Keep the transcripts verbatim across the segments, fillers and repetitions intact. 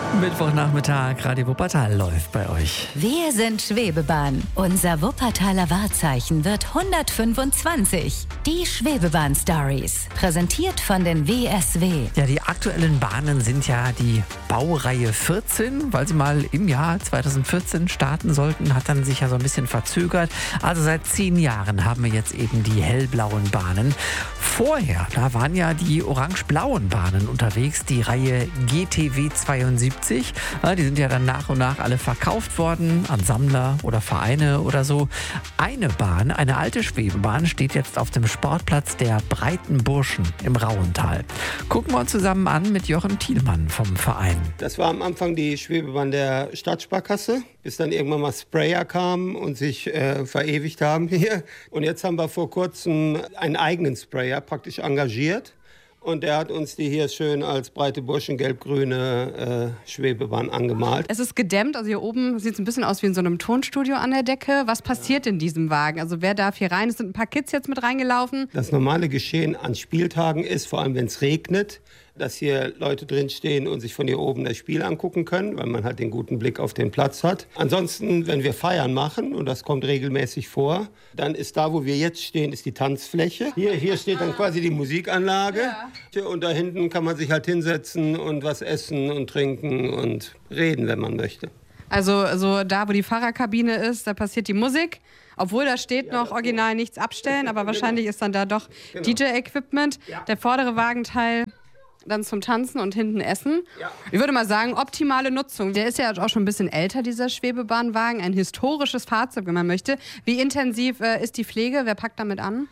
Mittwochnachmittag, Radio Wuppertal läuft bei euch. Wir sind Schwebebahn. Unser Wuppertaler Wahrzeichen wird hundertfünfundzwanzig. Die Schwebebahn-Stories. Präsentiert von den W S W. Ja, die aktuellen Bahnen sind ja die Baureihe vierzehn, weil sie mal im Jahr zweitausendvierzehn starten sollten, hat dann sich ja so ein bisschen verzögert. Also seit zehn Jahren haben wir jetzt eben die hellblauen Bahnen. Vorher, da waren ja die orange-blauen Bahnen unterwegs, die Reihe G T W zweiundsiebzig. Ja, die sind ja dann nach und nach alle verkauft worden an Sammler oder Vereine oder so. Eine Bahn, eine alte Schwebebahn, steht jetzt auf dem Sportplatz der Breiten Burschen im Rauental. Gucken wir uns zusammen an mit Jochen Thielmann vom Verein. Das war am Anfang die Schwebebahn der Stadtsparkasse, bis dann irgendwann mal Sprayer kamen und sich äh, verewigt haben hier. Und jetzt haben wir vor kurzem einen eigenen Sprayer praktisch engagiert. Und der hat uns die hier schön als breite Burschen gelb-grüne äh, Schwebebahn angemalt. Es ist gedämmt, also hier oben sieht es ein bisschen aus wie in so einem Tonstudio an der Decke. Was passiert in diesem Wagen? Also wer darf hier rein? Es sind ein paar Kids jetzt mit reingelaufen. Das normale Geschehen an Spieltagen ist, vor allem wenn es regnet, dass hier Leute drinstehen und sich von hier oben das Spiel angucken können, weil man halt den guten Blick auf den Platz hat. Ansonsten, wenn wir Feiern machen, und das kommt regelmäßig vor, dann ist da, wo wir jetzt stehen, ist die Tanzfläche. Hier, hier steht dann quasi die Musikanlage. Ja. Und da hinten kann man sich halt hinsetzen und was essen und trinken und reden, wenn man möchte. Also, also da, wo die Fahrerkabine ist, da passiert die Musik. Obwohl da steht ja, noch original nichts abstellen, aber wahrscheinlich genau. ist dann da doch genau. D J-Equipment. Ja. Der vordere Wagenteil dann zum Tanzen und hinten Essen. Ja. Ich würde mal sagen, optimale Nutzung. Der ist ja auch schon ein bisschen älter, dieser Schwebebahnwagen. Ein historisches Fahrzeug, wenn man möchte. Wie intensiv äh, ist die Pflege? Wer packt damit an?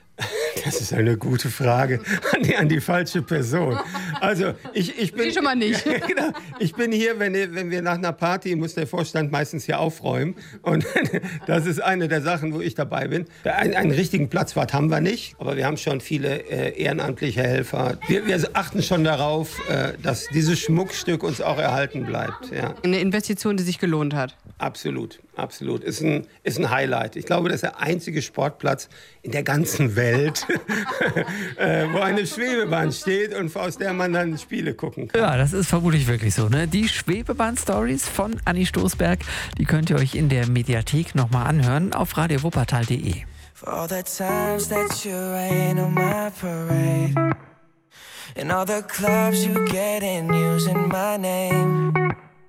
Das ist eine gute Frage an die, an die falsche Person. Also ich, ich bin Sie schon mal nicht. Genau, ich bin hier, wenn, wenn wir nach einer Party, muss der Vorstand meistens hier aufräumen. Und das ist eine der Sachen, wo ich dabei bin. Ein, einen richtigen Platzwart haben wir nicht, aber wir haben schon viele äh, ehrenamtliche Helfer. Wir, wir achten schon darauf, äh, dass dieses Schmuckstück uns auch erhalten bleibt. Ja. Eine Investition, die sich gelohnt hat. Absolut, absolut. Ist ein, ist ein Highlight. Ich glaube, das ist der einzige Sportplatz in der ganzen Welt, äh, wo eine Schwebebahn steht und aus der man dann Spiele gucken kann. Ja, das ist vermutlich wirklich so. Ne? Die Schwebebahn-Stories von Anni Stoßberg, die könnt ihr euch in der Mediathek nochmal anhören auf radio wuppertal punkt de. For all the times that you rain on my parade, and all the clubs you get in using my name.